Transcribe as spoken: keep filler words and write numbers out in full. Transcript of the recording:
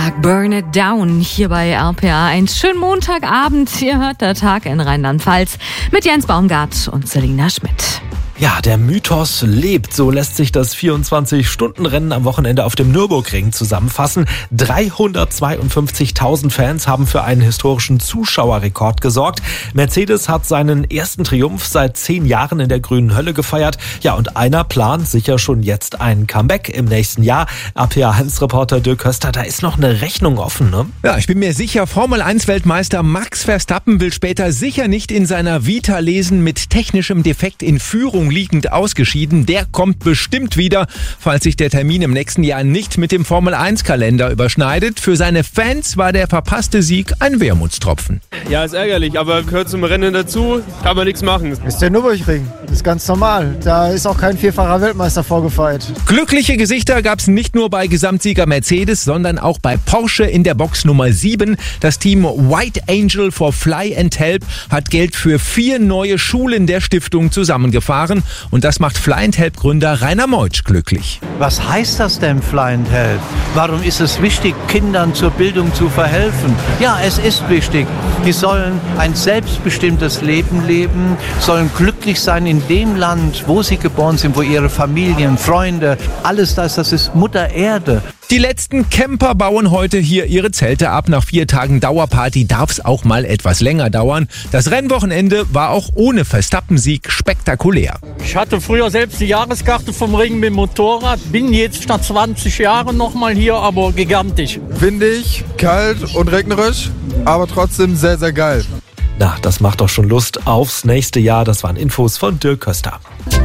Burn It Down hier bei R P A eins. Schönen Montagabend. Ihr hört der Tag in Rheinland-Pfalz mit Jens Baumgart und Selina Schmidt. Ja, der Mythos lebt, so lässt sich das vierundzwanzig-Stunden-Rennen am Wochenende auf dem Nürburgring zusammenfassen. dreihundertzweiundfünfzigtausend Fans haben für einen historischen Zuschauerrekord gesorgt. Mercedes hat seinen ersten Triumph seit zehn Jahren in der grünen Hölle gefeiert. Ja, und einer plant sicher schon jetzt ein Comeback im nächsten Jahr. R P A eins Reporter Dirk Köster, da ist noch eine Rechnung offen, ne? Ja, ich bin mir sicher, Formel eins Weltmeister Max Verstappen will später sicher nicht in seiner Vita lesen, mit technischem Defekt in Führung liegend ausgeschieden. Der kommt bestimmt wieder, falls sich der Termin im nächsten Jahr nicht mit dem Formel eins Kalender überschneidet. Für seine Fans war der verpasste Sieg ein Wermutstropfen. Ja, ist ärgerlich, aber gehört zum Rennen dazu, kann man nichts machen. Das ist der Nürburgring, das ist ganz normal. Da ist auch kein vierfacher Weltmeister vorgefeiert. Glückliche Gesichter gab es nicht nur bei Gesamtsieger Mercedes, sondern auch bei Porsche in der Box Nummer sieben. Das Team White Angel for Fly and Help hat Geld für vier neue Schulen der Stiftung zusammengefahren. Und das macht Fly and Help Gründer Rainer Meutsch glücklich. Was heißt das denn, Fly and Help? Warum ist es wichtig, Kindern zur Bildung zu verhelfen? Ja, es ist wichtig. Die sollen ein selbstbestimmtes Leben leben, sollen glücklich sein in dem Land, wo sie geboren sind, wo ihre Familien, Freunde, alles das, das ist Mutter Erde. Die letzten Camper bauen heute hier ihre Zelte ab. Nach vier Tagen Dauerparty darf es auch mal etwas länger dauern. Das Rennwochenende war auch ohne Verstappen-Sieg spektakulär. Ich hatte früher selbst die Jahreskarte vom Ring mit dem Motorrad, bin jetzt nach zwanzig Jahren nochmal hier, aber gigantisch. Windig, kalt und regnerisch, aber trotzdem sehr, sehr geil. Na, das macht doch schon Lust aufs nächste Jahr. Das waren Infos von Dirk Köster.